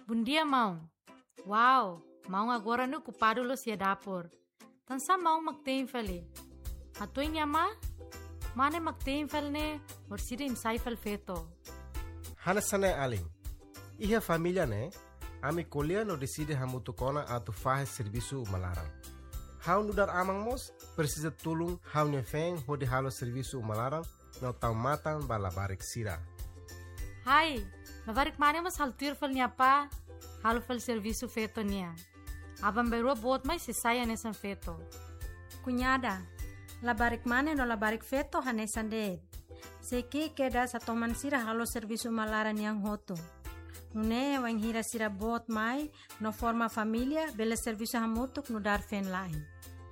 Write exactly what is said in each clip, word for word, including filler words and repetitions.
Bom dia, mão. Uau, mão agora no ocupado lo sia dapur. Tansa mão magtemfali. Atoy niya ma? Mane magtemfal ne, or sida imsaifal feto. Hanasane aling. Iha família ne, ami colher no decide hamutu kona atu faz serviço malaram. Hau nudar amang mos, precisa tulung hau ne feng hodi halo serviço malaram, no tau matang balabarik sira. Hai, nabarik mane mas haltir fal niya pa, halo fal serviço feto niya. Abang beru bot mai se saya nesan feto. Cunhada, labarik mane no labarik feto hanesan de. Seki keda sa toman sira halo serviço malaran yang hoto. Nune wang hira sira bot mai no forma família bela serviço hamutuk no dar fen lain.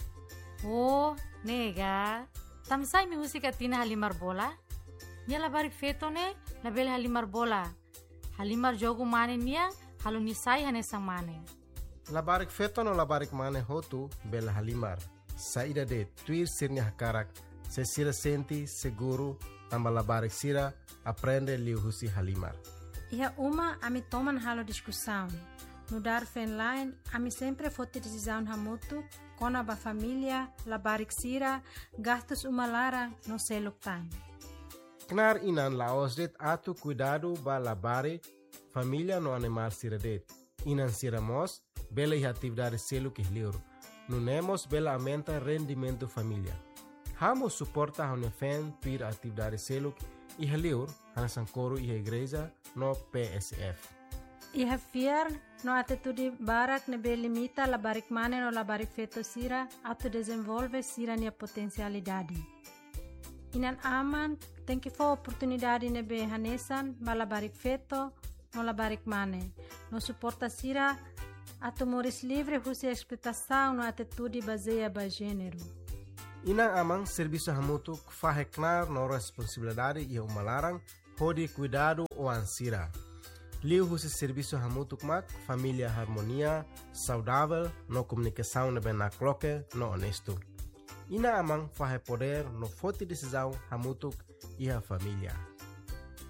Oh, nega. Tamsay mi husika tina halimar bola? Nia labarik feto ne, label halimar bola. Halimar jogo mane niya, halo nisay hanesang mane. Labarik feto no labarik mane hotu bela halimar. Saída de tuir sirnya hakarak, se sira senti seguro, tamba labarik sira, aprende liu husi halimar. Iha uma ami toman halo discussão. No dar fen line, ami sempre fote decisão hamutu, kona ba família, labarik sira, gastos uma lara no seluk time. Knar inan laos det atu cuidado ba labari, família no animar sira det. Inan sira mos, bela iha atividade seluk ihliur. No nemos bela aumenta rendimento família. Hamo suporta hone fen tuir atividade seluk ihliur, hanasan coro iha igreja no P S F. Iha fiar no atitude barak nebe limita labarik mane no labarik feto sira atu desenvolve sira nia potencialidade. Inan aman tem que for oportunidade nebe hanesan ba labarik feto no labarik mane. No suporta sira atu moris livre husi expectação no atitude baseia ba gênero. Inang amang serviço hamutuk faheknar no responsabilidade e umalarang hodi cuidado o ansira. Liu husi serviço hamutuk mak família harmonia, saudável, no comunicação nebe na cloque, no honesto. Ina amang fahe poder no forte decisão hamutuk e a família.